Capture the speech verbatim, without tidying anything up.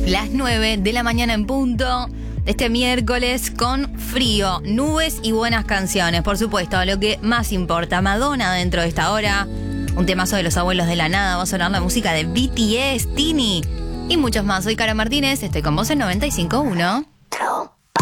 las nueve de la mañana en punto de este miércoles con frío, nubes y buenas canciones. Por supuesto, lo que más importa, Madonna dentro de esta hora, un temazo de los abuelos de la nada, va a sonar la música de B T S, Tini y muchos más. Soy Cara Martínez, estoy con vos en noventa y cinco punto uno.